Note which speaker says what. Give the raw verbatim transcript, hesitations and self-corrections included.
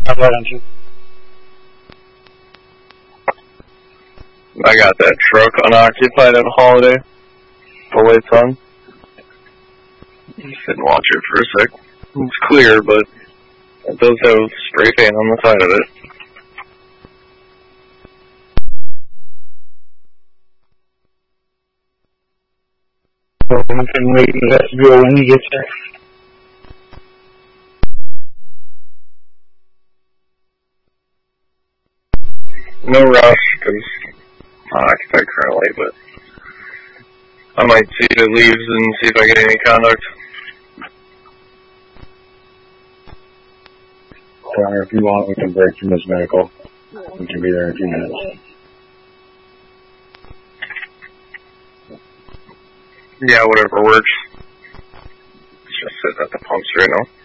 Speaker 1: Why don't you?
Speaker 2: I got that truck unoccupied at Holiday. The lights on. Just sit and watch it for a sec. It's clear, but it does have spray paint on the side of it.
Speaker 1: Well, we can wait in the vestibule when he gets there.
Speaker 2: No rush, because I'm not occupied currently, but I might see if it leaves and see if I get any conduct.
Speaker 1: Or if you want, we can break from this medical. We can be there in a few minutes.
Speaker 2: Yeah, whatever works. It's just sitting at the pumps right now.